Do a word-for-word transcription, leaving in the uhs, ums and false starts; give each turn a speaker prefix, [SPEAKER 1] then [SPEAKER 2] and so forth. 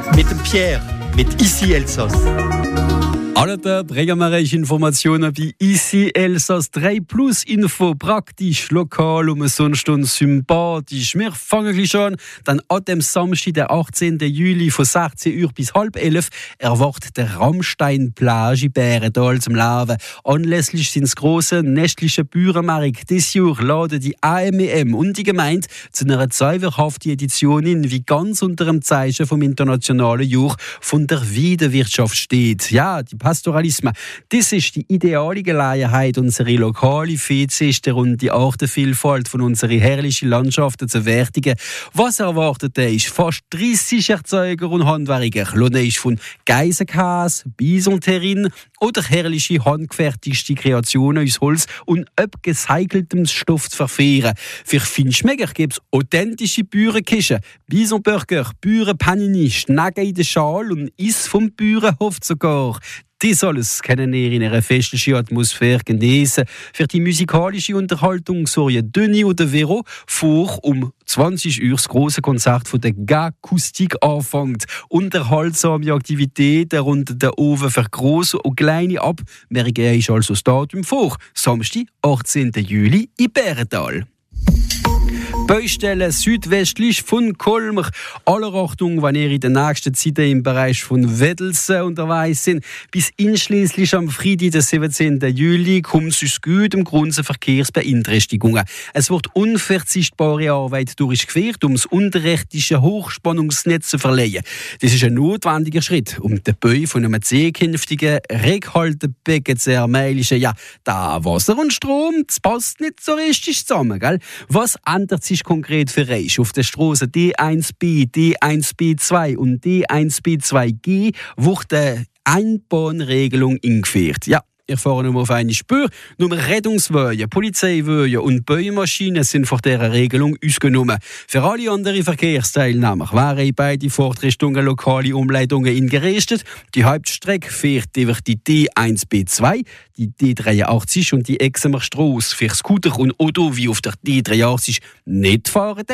[SPEAKER 1] mit dem Pierre, mit Ici Elsass.
[SPEAKER 2] Alle Bregermareiche Informationen bei Ici Elsass drei Plus Info, praktisch, lokal und sonst und sympathisch. Wir fangen gleich an, dann an dem Samstag, der achtzehnten Juli von sechzehn Uhr bis halb elf erwartet der Rammstein-Plage in Bärental zum Laufen. Anlässlich sind das grosse nächtliche Bauernmarkt dieses Jahr laden die A M E M und die Gemeinde zu einer zweiwöchhaften Edition in, wie ganz unter dem Zeichen vom internationalen Jahr von der Weidewirtschaft steht. Ja, die Pastoralismus. Das ist die ideale Gelegenheit, unsere lokale Viehzüchter und die Artenvielfalt von unseren herrlichen Landschaften zu wertigen. Was erwartet ist fast dreissig Erzeuger und Handwerker. Lohne ist von Geisenkäse, Bisonterrin oder herrliche handgefertigte Kreationen aus Holz und abgecyceltem Stoff zu verfehlen. Für Feinschmecker gibt es authentische Bauernküche, Bisonburger, Bauernpanini, Schnecken in der Schale und Eis vom Bauernhof sogar. Das alles können wir in einer festlichen Atmosphäre genießen. Für die musikalische Unterhaltung sorgen Denis oder Vero vor um zwanzig Uhr das grosse Konzert von der Gakustik anfängt. Unterhaltsame Aktivitäten rund den Ofen für grosse und kleine Abmerkungen ist also das Datum vor. Samstag, achtzehnten Juli in Bärental. Baustellen südwestlich von Colmar. Aller Achtung, wenn ihr in der nächsten Zeit im Bereich von Weddelsen unterwegs sind. Bis einschließlich am Freitag, den siebenzehnten Juli, kommt es aus gutem Grund zu Verkehrsbeeinträchtigungen. Es wird unverzichtbare Arbeit durchgeführt, um das unterrechtliche Hochspannungsnetz zu verleihen. Das ist ein notwendiger Schritt, um den Bau von einem zukünftigen Rückhaltebecken zu ermöglichen. Ja, da Wasser und Strom, das passt nicht so richtig zusammen, gell? Was ändert sich konkret für euch? Auf der Straße D eins B, D eins B zwei und D eins B zwei G wird eine Einbahnregelung eingeführt. Ja, wir fahren nur auf eine Spur. Nur Rettungswege, Polizeiwege und Baumaschinen sind von dieser Regelung ausgenommen. Für alle anderen Verkehrsteilnehmer wären in beide Fahrtrichtungen lokale Umleitungen eingerichtet. Die Hauptstrecke fährt über die D eins B zwei, die D dreiundachtzig und die Exemer Strasse. Für Scooter und Auto wie auf der D dreiundachtzig nicht fahren.